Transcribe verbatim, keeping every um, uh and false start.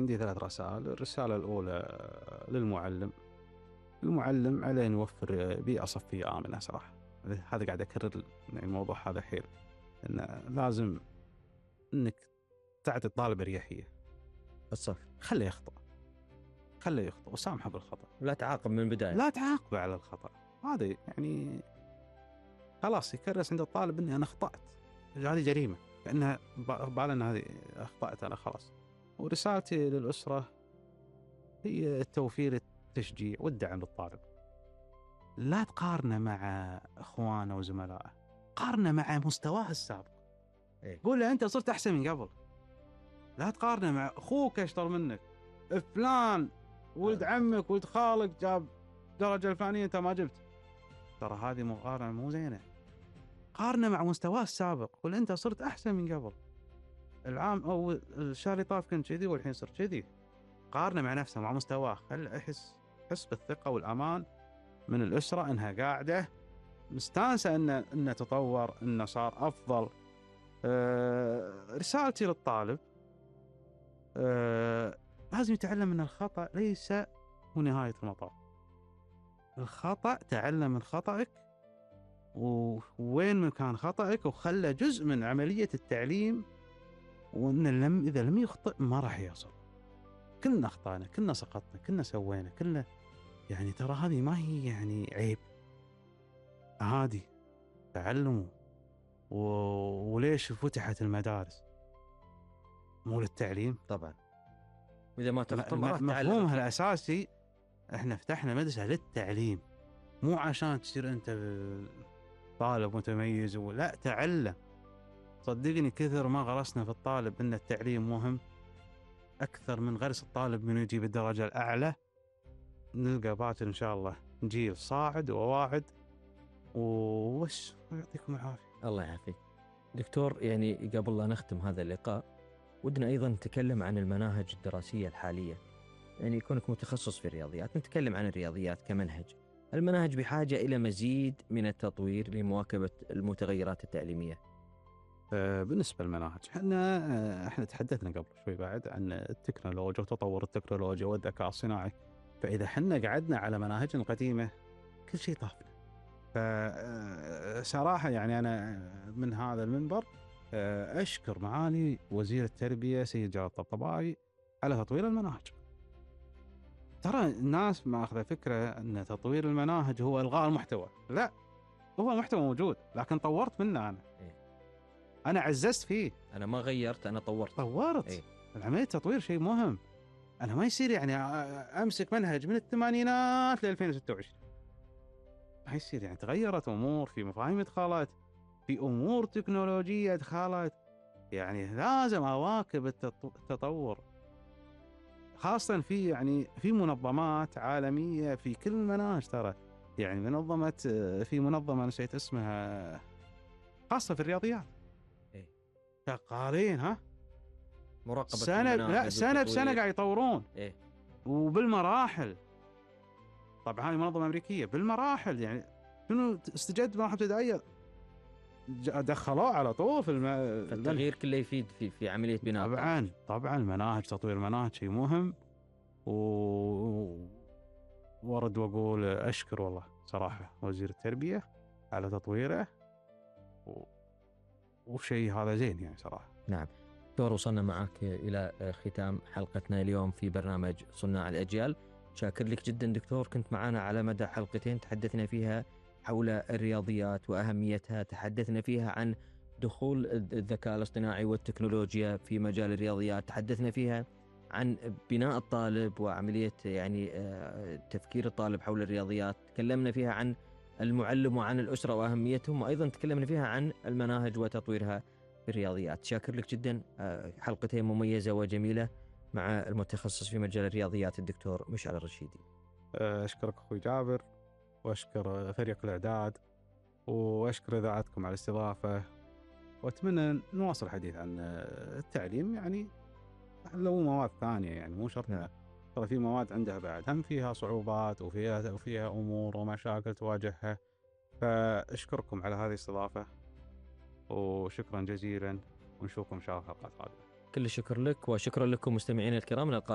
عندي ثلاث رسائل. الرسالة الأولى للمعلم. المعلم عليه نوفر بيئة صفية آمنة صراحة. هذا قاعد أكرر الموضوع هذا حيل، إن لازم إنك تعطي الطالب أريحية الصف، خليه يخطأ خليه يخطأ وسامحه بالخطأ، لا تعاقب من البداية، لا تعاقبه على الخطأ. هذا يعني خلاص يكرس عند الطالب إني أنا أخطأت، هذه جريمة، لأنها بالنا هذه أخطأت أنا خلاص. ورسالتي للأسرة هي توفير التشجيع والدعم للطالب. لا تقارنه مع إخوانه وزملائه، قارنه مع مستواه السابق. إيه؟ قول له أنت صرت أحسن من قبل، لا تقارنه مع أخوك أشطر منك، فلان ولد آه. عمك ولد خالك جاب درجة الفلانية أنت ما جبت. ترى هذه مقارنة مو زينة. قارنه مع مستواه السابق، قل أنت صرت أحسن من قبل، العام أو الشهر اللي طاف كنت كذي والحين صرت كذي. قارنه مع نفسه مع مستواه، خل أحس حس بالثقة والأمان من الأسرة أنها قاعدة مستانسة أنه إنه تطور، إنه صار أفضل. أه رسالتي للطالب أه لازم يتعلم أن الخطأ ليس هو نهاية المطاف. الخطأ تعلم من خطأك ووين مكان خطأك وخلى جزء من عملية التعليم، وإن لم إذا لم يخطئ ما راح يصل. كلنا أخطأنا، كلنا سقطنا، كلنا سوينا، كلنا يعني ترى هذه ما هي يعني عيب، عادي. تعلموا. و... وليش فتحت المدارس؟ مو للتعليم طبعا، وإذا ما تخطئ م... ما راح تعلم. مفهومها الأساسي إحنا فتحنا مدرسة للتعليم، مو عشان تصير أنت طالب متميز ولا تعلم. صدقني كثر ما غرسنا في الطالب إن التعليم مهم أكثر من غرس الطالب من يجيب الدرجة الأعلى. نلقى باكر إن شاء الله جيل صاعد وواعد. ووش يعطيكم العافية. الله يعافيك دكتور. يعني قبل لا نختم هذا اللقاء ودنا أيضا نتكلم عن المناهج الدراسية الحالية. يعني كونك متخصص في الرياضيات، نتكلم عن الرياضيات كمنهج. المناهج بحاجة إلى مزيد من التطوير لمواكبة المتغيرات التعليمية. بالنسبة للمناهج احنا احنا تحدثنا قبل شوي بعد عن التكنولوجيا وتطور التكنولوجيا والذكاء الصناعي. فإذا حنا قعدنا على مناهجنا القديمة كل شيء طافنا. فصراحة يعني أنا من هذا المنبر أشكر معالي وزير التربية سيد جلال الطبطبائي على تطوير المناهج. ترى الناس ما أخذ فكرة أن تطوير المناهج هو إلغاء المحتوى، لا، هو المحتوى موجود لكن طورت منه أنا. إيه؟ أنا عززت فيه، أنا ما غيرت، أنا طورت طورت. إيه؟ العملية التطوير شيء مهم. أنا ما يصير يعني أمسك منهج من الثمانينات ل ألفين وستة وعشرين، ما يصير. يعني تغيرت أمور، في مفاهيم دخلت، في أمور تكنولوجية دخلت، يعني لازم أواكب التطور. خاصة في يعني في منظمات عالمية في كل المناهج. ترى يعني منظمة في منظمة نسيت اسمها خاصة في الرياضيات، إيه؟ شغالين ها مراقبة سنة لا سنة بسنة قاعد يطورون. إيه؟ وبالمراحل. طبعا هذه منظمة أمريكية بالمراحل. يعني شنو استجد مرحلة ابتدائية دخلوه على طول في الم... فالتغيير كله يفيد في في عملية بناء. طبعا طبعا المناهج، تطوير المناهج شيء مهم. و... ورد وأقول أشكر والله صراحة وزير التربية على تطويره، و... وشيء هذا زين يعني صراحة. نعم دكتور، وصلنا معك إلى ختام حلقتنا اليوم في برنامج صناع الأجيال. شاكر لك جدا دكتور، كنت معنا على مدى حلقتين تحدثنا فيها حول الرياضيات وأهميتها، تحدثنا فيها عن دخول الذكاء الاصطناعي والتكنولوجيا في مجال الرياضيات، تحدثنا فيها عن بناء الطالب وعملية يعني تفكير الطالب حول الرياضيات، تكلمنا فيها عن المعلم وعن الأسرة وأهميتهم، وأيضا تكلمنا فيها عن المناهج وتطويرها في الرياضيات. شاكر لك جدا، حلقتين مميزة وجميلة مع المتخصص في مجال الرياضيات الدكتور مشعل الرشيدي. أشكرك أخوي جابر، وأشكر فريق الإعداد، وأشكر إذاعتكم على الاستضافة، وأتمنى نواصل الحديث عن التعليم. يعني لو مواد ثانية يعني مو شرط. نعم. ترى في مواد عندها بعد هم فيها صعوبات وفيها وفيها أمور ومشاكل تواجهها. فأشكركم على هذه الاستضافة وشكرا جزيلا، ونشوفكم إن شاء الله في حلقات قادمة. كل الشكر لك وشكرا لكم مستمعين الكرام. نلقى